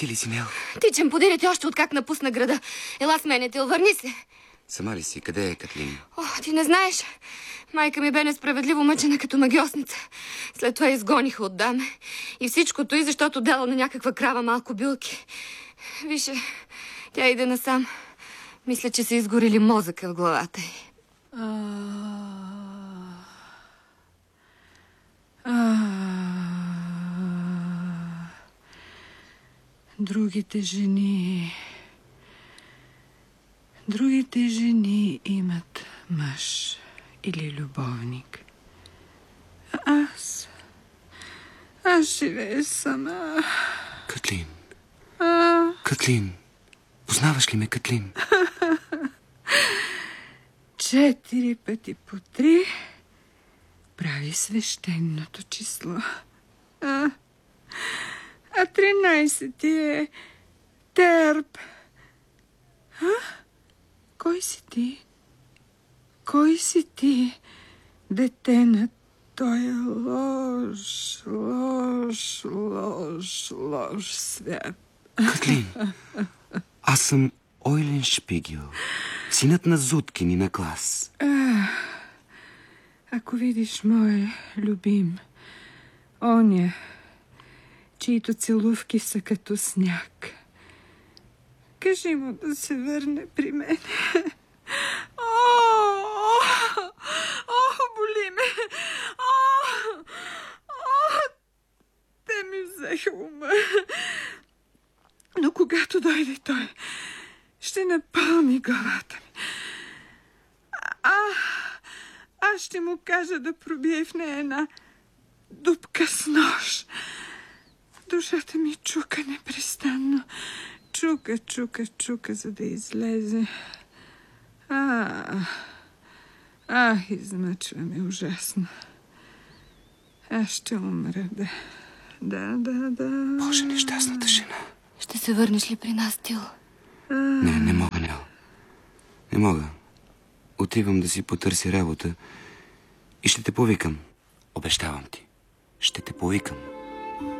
Ти ли си, Нел? Тичам подире ти още откак напусна града. Ела с мене, Тил, върни се. Сама ли си? Къде е Катлин? О, ти не знаеш. Майка ми бе несправедливо мъчена като магиосница. След това изгониха от даме. И всичкото и защото дала на някаква крава малко билки. Више, тя иде насам. Мисля, че са изгорили мозъка в главата й. Другите жени имат мъж или любовник. Аз живея сама. Катлин. Катлин. Познаваш ли ме, Катлин? 4 пъти по 3 прави свещеното число. А 13 е Терп. Кой си ти? Кой си ти, дете на той лош свят? Катлин, аз съм Ойлен Шпигел, синът на Зуткин и на Клас. Ако видиш мой любим, оня, чието целувки са като сняг, кажи му да се върне при мен. Боли ме! Те ми взеха ума. Но когато дойде той, ще напълни главата ми. Аз ще му кажа да пробие в нея една дупка с нож. Душата ми чука непрестанно. Чука, за да излезе. Измъчва ме ужасно. Аз ще умра, да. Боже, нещастната жена. Ще се върнеш ли при нас, Тил? Не мога, Нел. Не мога. Отивам да си потърся работа и ще те повикам. Обещавам ти. Ще те повикам.